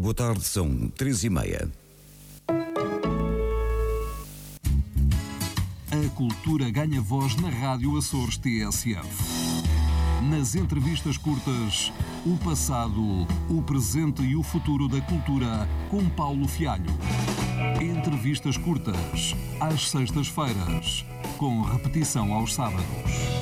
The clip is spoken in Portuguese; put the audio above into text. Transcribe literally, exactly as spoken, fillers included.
Boa tarde, são três e meia. A cultura ganha voz na Rádio Açores T S F. Nas entrevistas curtas, o passado, o presente e o futuro da cultura, com Paulo Fialho. Entrevistas curtas, às sextas-feiras, com repetição aos sábados.